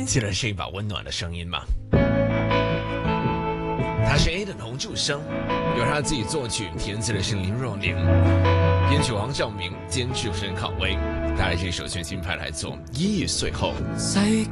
记得是一把温暖的声音吗？他是 A 的洪祝生，由他自己作曲，填词的是林若宁，编曲黄兆明，监制陈考威，带来这首全新派来做1亿岁后。 世